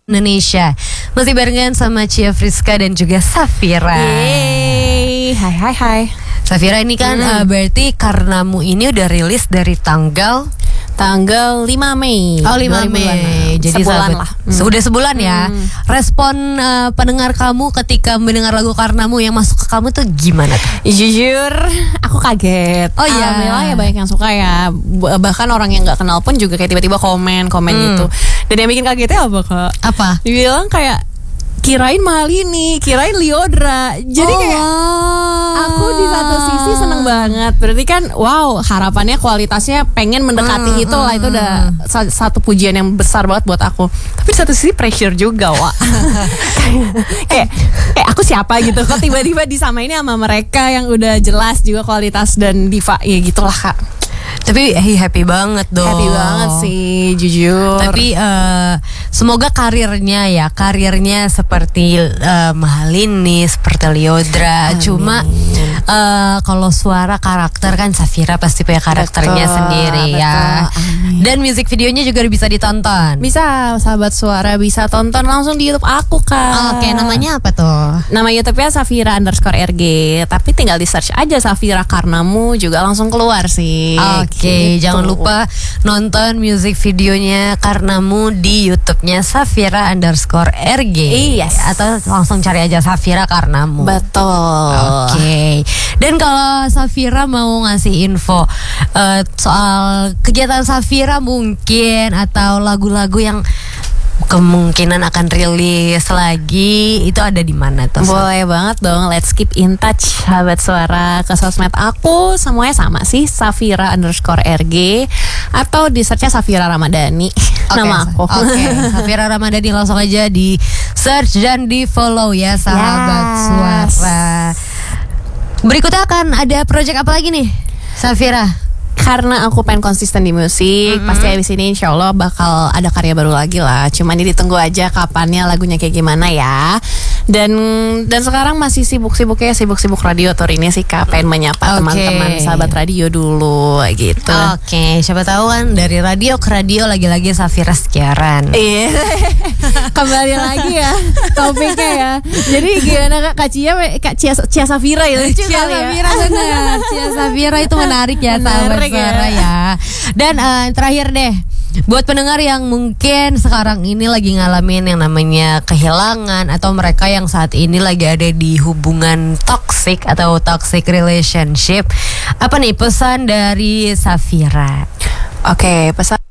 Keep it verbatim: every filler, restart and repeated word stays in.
Indonesia. Masih barengan sama Cia Friska dan juga Safira. Yeay. Hai hai hai. Safira, ini kan hmm. uh, berarti Karnamu ini udah rilis dari tanggal Tanggal lima Mei. Oh lima Mei. Jadi sebulan sahabat, lah. Hmm. Sudah sebulan ya. Hmm. Respon uh, pendengar kamu ketika mendengar lagu Karnamu yang masuk ke kamu tuh gimana tuh? Jujur, aku kaget. Oh iya. Alhamdulillah ya banyak yang suka ya. Bahkan orang yang nggak kenal pun juga kayak tiba-tiba komen komen Hmm. gitu. Dan yang bikin kagetnya apa kak? Apa? Dibilang kayak kirain Malini, kirain Lyodra. Jadi oh, kayak aku di satu sisi seneng banget. Berarti kan wow, harapannya kualitasnya pengen mendekati hmm, itu lah. Itu udah sa- satu pujian yang besar banget buat aku. Tapi di satu sisi pressure juga, Wak. kayak, kayak aku siapa gitu. Kok tiba-tiba disamainnya sama mereka yang udah jelas juga kualitas dan diva. Ya gitulah kak. Tapi hey, happy banget dong. Happy banget sih, jujur. Tapi uh, semoga karirnya ya, karirnya seperti uh, Malini, seperti Lyodra. Amin. Cuma uh, kalau suara karakter kan Safira pasti punya karakternya betul, sendiri betul, ya. Amin. Dan music videonya juga bisa ditonton. Bisa, sahabat suara bisa tonton langsung di YouTube aku kak. Oke, namanya apa tuh? Nama YouTube-nya Safira underscore R G. Tapi tinggal di search aja Safira Karnamu juga langsung keluar sih. Oke. Oke, gitu. Jangan lupa nonton music videonya Karnamu di YouTube-nya Safira underscore R G. Yes. Atau langsung cari aja Safira Karnamu. Betul. Oke. Dan kalau Safira mau ngasih info uh, soal kegiatan Safira mungkin atau lagu-lagu yang kemungkinan akan rilis lagi, itu ada di mana tuh? Boleh banget dong, let's keep in touch sahabat suara. Ke sosmed aku semuanya sama sih, Safira underscore R G. Atau di searchnya Safira Ramadhani. Okay, nama aku. Oke, okay. Safira Ramadhani, langsung aja di search dan di follow ya sahabat yes. suara. Berikutnya akan ada project apa lagi nih Safira? Karena aku pengen konsisten di musik, mm-hmm. pasti abis ini insya Allah bakal ada karya baru lagi lah. Cuman ini ditunggu aja kapannya, lagunya kayak gimana ya. Dan dan sekarang masih sibuk-sibuknya sibuk-sibuk radio tour ini sih kak. Pengen menyapa okay. teman-teman sahabat radio dulu gitu. Oke, okay. Siapa tahu kan dari radio ke radio lagi-lagi Safira siaran. Iya. Kembali lagi ya topiknya ya. Jadi gimana kak, Kak Cia, Kak Cia, Cia Safira ya? Cia Safira benar. Cia Safira itu menarik ya sahabat suara ya. Dan uh, terakhir deh, buat pendengar yang mungkin sekarang ini lagi ngalamin yang namanya kehilangan, atau mereka yang saat ini lagi ada di hubungan toxic atau toxic relationship, apa nih pesan dari Safira? Oke, okay, pesan